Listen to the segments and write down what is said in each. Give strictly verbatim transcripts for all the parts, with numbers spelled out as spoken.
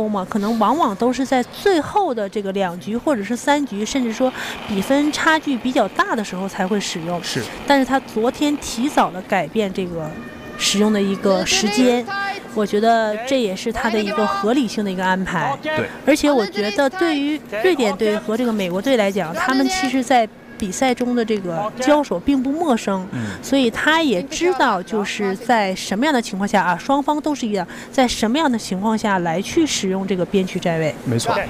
攻嘛，可能往往都是在最后的这个两局或者是三局，甚至说比分差距比较大的时候才会使用。 是， 但是他昨天提早的改变这个使用的一个时间，我觉得这也是他的一个合理性的一个安排。 对， 而且我觉得对于瑞典队和这个美国队来讲，他们其实在比赛中的这个交手并不陌生， 嗯， 所以他也知道就是在什么样的情况下啊，双方都是一样，在什么样的情况下来去使用这个边区站位。 没错。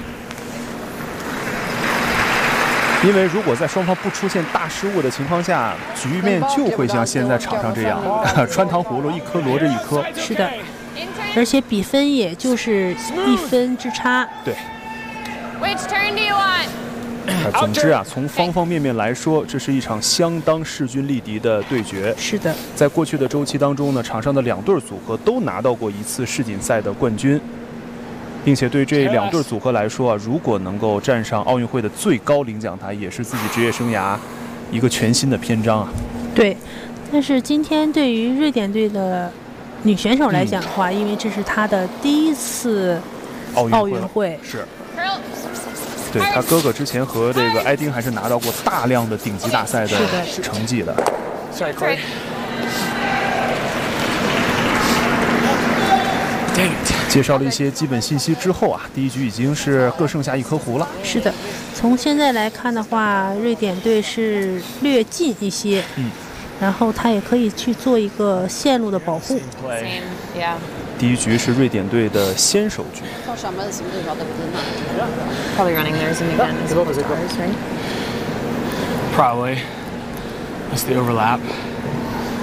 因为如果在双方不出现大失误的情况下，局面就会像现在场上这样，穿糖葫芦一颗罗着一颗。 是的，而且比分也就是一分之差。 对。 Which turn do you want? 总之啊，从方方面面来说，这是一场相当势均力敌的对决。 是的， 在过去的周期当中呢，场上的两对组合都拿到过一次世锦赛的冠军，并且对这两对组合来说啊，如果能够站上奥运会的最高领奖台，也是自己职业生涯一个全新的篇章啊。 对，但是今天对于瑞典队的女选手来讲的话，嗯、因为这是她的第一次奥运会， 是。对，他哥哥之前和这个埃丁还是拿到过大量的顶级大赛的成绩的。介绍了一些基本信息之后啊，第一局已经是各剩下一颗胡了。 是的，从现在来看的话，瑞典队是略近一些， 嗯， 然后他也可以去做一个线路的保护。 第一局是瑞典队的先手局。 Probably running theirs in again as well as ours, right? Probably. That's the overlap.